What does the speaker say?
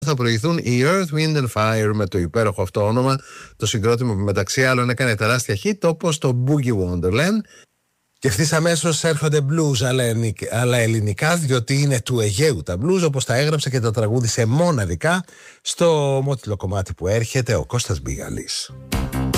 θα προηγηθούν οι Earth, Wind and Fire με το υπέροχο αυτό όνομα, το συγκρότημα που μεταξύ άλλων έκανε τεράστια hit όπως το Boogie Wonderland. Και ευθύς αμέσως έρχονται blues αλλά ελληνικά, διότι είναι του Αιγαίου τα blues, όπως τα έγραψε και τα τραγούδισε μοναδικά στο μότιλο κομμάτι που έρχεται ο Κώστας Μπιγαλής.